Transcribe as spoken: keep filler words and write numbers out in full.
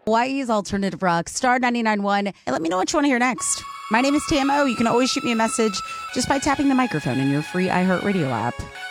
Hawaii's Alternative Rock, Star ninety-nine point one. And let me know what you want to hear next. My name is Tam O. You can always shoot me a message just by tapping the microphone in your free iHeartRadio app.